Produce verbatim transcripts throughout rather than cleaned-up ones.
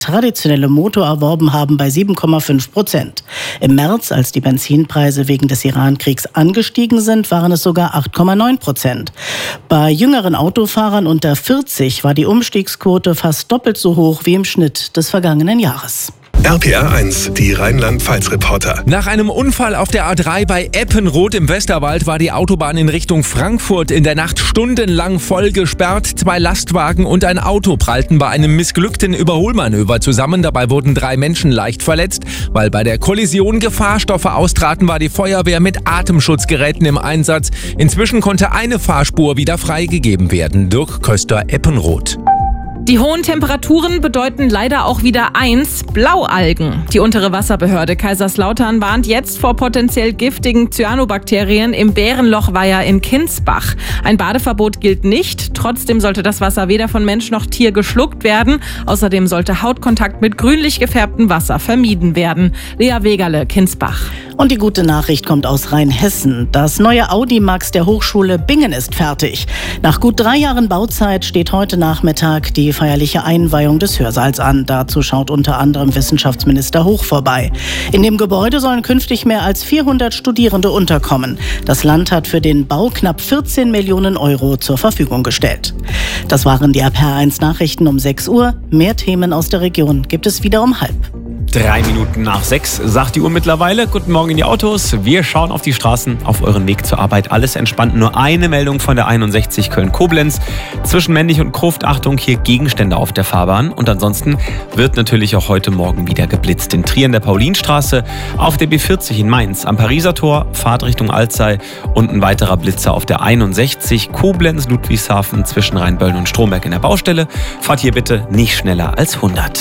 traditionelle Motor erworben haben, bei sieben Komma fünf Prozent. Im März, als die Benzinpreise wegen des Iran-Kriegs angestiegen sind, waren es sogar acht Komma neun Prozent. Bei jüngeren Autofahrern unter vierzig war die Umstiegsquote fast doppelt so hoch wie im Schnitt des vergangenen Jahres. R P R eins, die Rheinland-Pfalz-Reporter. Nach einem Unfall auf der A drei bei Eppenroth im Westerwald war die Autobahn in Richtung Frankfurt in der Nacht stundenlang voll gesperrt. Zwei Lastwagen und ein Auto prallten bei einem missglückten Überholmanöver zusammen. Dabei wurden drei Menschen leicht verletzt. Weil bei der Kollision Gefahrstoffe austraten, war die Feuerwehr mit Atemschutzgeräten im Einsatz. Inzwischen konnte eine Fahrspur wieder freigegeben werden. Dirk Köster, Eppenroth. Die hohen Temperaturen bedeuten leider auch wieder eins: Blaualgen. Die untere Wasserbehörde Kaiserslautern warnt jetzt vor potenziell giftigen Cyanobakterien im Bärenlochweiher in Kinsbach. Ein Badeverbot gilt nicht. Trotzdem sollte das Wasser weder von Mensch noch Tier geschluckt werden. Außerdem sollte Hautkontakt mit grünlich gefärbtem Wasser vermieden werden. Lea Wegerle, Kinsbach. Und die gute Nachricht kommt aus Rheinhessen. Das neue Audimax der Hochschule Bingen ist fertig. Nach gut drei Jahren Bauzeit steht heute Nachmittag die feierliche Einweihung des Hörsaals an. Dazu schaut unter anderem Wissenschaftsminister Hoch vorbei. In dem Gebäude sollen künftig mehr als vierhundert Studierende unterkommen. Das Land hat für den Bau knapp vierzehn Millionen Euro zur Verfügung gestellt. Das waren die R P R eins Nachrichten um sechs Uhr. Mehr Themen aus der Region gibt es wieder um halb. Drei Minuten nach sechs, sagt die Uhr mittlerweile. Guten Morgen in die Autos. Wir schauen auf die Straßen, auf euren Weg zur Arbeit. Alles entspannt. Nur eine Meldung von der einundsechzig Köln-Koblenz. Zwischen Männlich und Kroft, Achtung, hier Gegenstände auf der Fahrbahn. Und ansonsten wird natürlich auch heute Morgen wieder geblitzt. In Trier an der Paulinstraße, auf der B vierzig in Mainz, am Pariser Tor, Fahrt Richtung Alzey und ein weiterer Blitzer auf der einundsechzig Koblenz, Ludwigshafen zwischen Rheinböllen und Stromberg in der Baustelle. Fahrt hier bitte nicht schneller als hundert.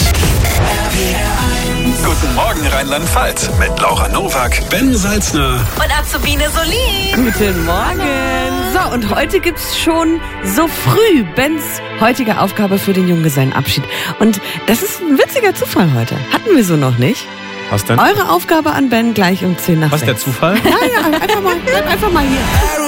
Guten Morgen Rheinland-Pfalz mit Laura Nowak, Ben Salzner und Azubine Solin. Guten Morgen. So, und heute gibt's schon so früh Bens heutige Aufgabe für den Junggesellenabschied. Und das ist ein witziger Zufall heute. Hatten wir so noch nicht. Was denn? Eure Aufgabe an Ben gleich um zehn nach Was ist sechs. der Zufall? Ja, ja, einfach mal, bleib einfach mal hier.